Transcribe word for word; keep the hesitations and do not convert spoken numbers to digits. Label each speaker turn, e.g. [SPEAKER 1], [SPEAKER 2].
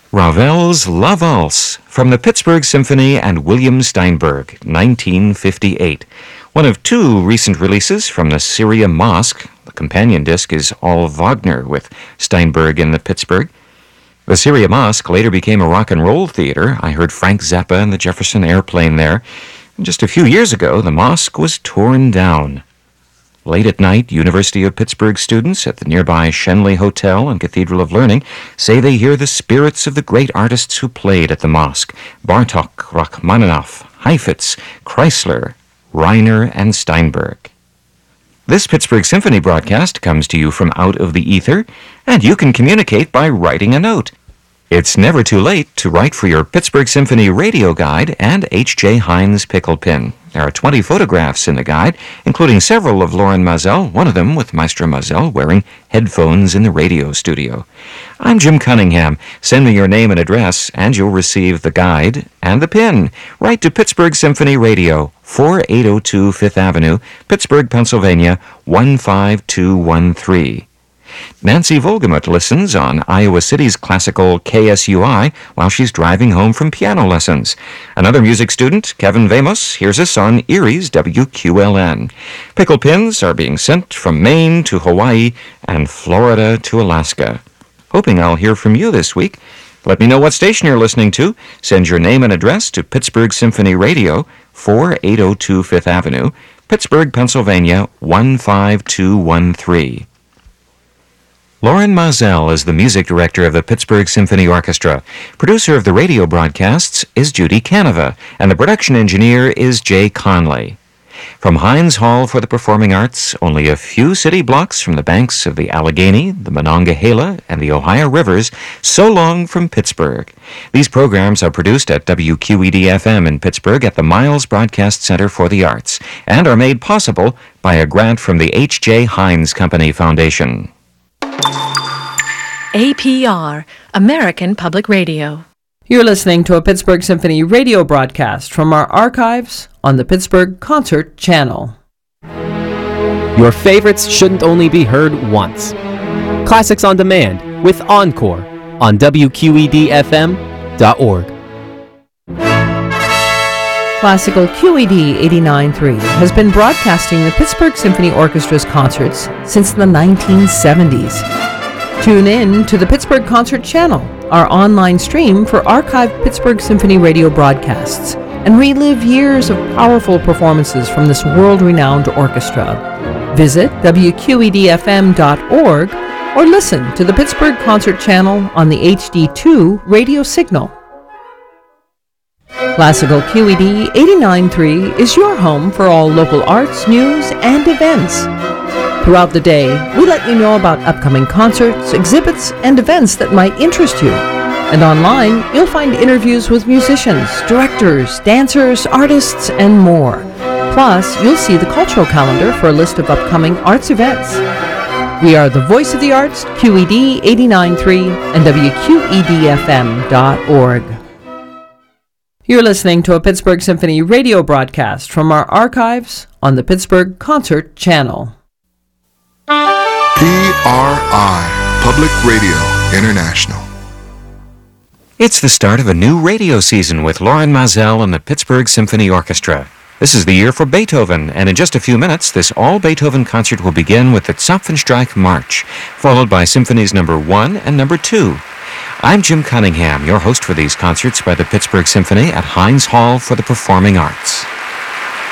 [SPEAKER 1] Ravel's La Valse from the Pittsburgh Symphony and William Steinberg, nineteen fifty-eight. One of two recent releases from the Syria Mosque. The companion disc is all Wagner with Steinberg in the Pittsburgh. The Syria Mosque later became a rock and roll theater. I heard Frank Zappa and the Jefferson Airplane there. And just a few years ago, the mosque was torn down. Late at night, University of Pittsburgh students at the nearby Shenley Hotel and Cathedral of Learning say they hear the spirits of the great artists who played at the mosque: Bartok, Rachmaninoff, Heifetz, Chrysler, Reiner, and Steinberg. This Pittsburgh Symphony broadcast comes to you from out of the ether, and you can communicate by writing a note. It's never too late to write for your Pittsburgh Symphony radio guide and H J Heinz pickle pin. There are twenty photographs in the guide, including several of Loren Mazel, one of them with Maestro Mazel wearing headphones in the radio studio. I'm Jim Cunningham. Send me your name and address, and you'll receive the guide and the pin. Write to Pittsburgh Symphony Radio, forty-eight oh two Fifth Avenue, Pittsburgh, Pennsylvania, one five two one three. Nancy Volgamut listens on Iowa City's classical K S U I while she's driving home from piano lessons. Another music student, Kevin Vamos, hears us on Erie's W Q L N. Pickle pins are being sent from Maine to Hawaii and Florida to Alaska. Hoping I'll hear from you this week. Let me know what station you're listening to. Send your name and address to Pittsburgh Symphony Radio, forty-eight oh two Fifth Avenue, Pittsburgh, Pennsylvania, one five two one three. Loren Mazel is the music director of the Pittsburgh Symphony Orchestra. Producer of the radio broadcasts is Judy Canova, and the production engineer is Jay Conley. From Heinz Hall for the Performing Arts, only a few city blocks from the banks of the Allegheny, the Monongahela, and the Ohio Rivers, so long from Pittsburgh. These programs are produced at W Q E D F M in Pittsburgh at the Miles Broadcast Center for the Arts, and are made possible by a grant from the H J Heinz Company Foundation.
[SPEAKER 2] A P R, American Public Radio.
[SPEAKER 3] You're listening to a Pittsburgh Symphony radio broadcast from our archives on the Pittsburgh Concert Channel.
[SPEAKER 4] Your favorites shouldn't only be heard once. Classics on Demand with Encore on W Q E D F M dot org.
[SPEAKER 3] Classical Q E D eighty-nine point three has been broadcasting the Pittsburgh Symphony Orchestra's concerts since the nineteen seventies. Tune in to the Pittsburgh Concert Channel, our online stream for archived Pittsburgh Symphony radio broadcasts, and relive years of powerful performances from this world-renowned orchestra. Visit W Q E D F M dot org or listen to the Pittsburgh Concert Channel on the H D two radio signal. Classical Q E D eighty-nine point three is your home for all local arts, news, and events. Throughout the day, we let you know about upcoming concerts, exhibits, and events that might interest you. And online, you'll find interviews with musicians, directors, dancers, artists, and more. Plus, you'll see the cultural calendar for a list of upcoming arts events. We are the Voice of the Arts, Q E D eighty-nine point three, and W Q E D F M dot org. You're listening to a Pittsburgh Symphony radio broadcast from our archives on the Pittsburgh Concert Channel.
[SPEAKER 5] P R I, Public Radio International.
[SPEAKER 1] It's the start of a new radio season with Loren Mazel and the Pittsburgh Symphony Orchestra. This is the year for Beethoven, and in just a few minutes, this all-Beethoven concert will begin with the Zapfenstreich March, followed by symphonies number one and number two. I'm Jim Cunningham, your host for these concerts by the Pittsburgh Symphony at Heinz Hall for the Performing Arts.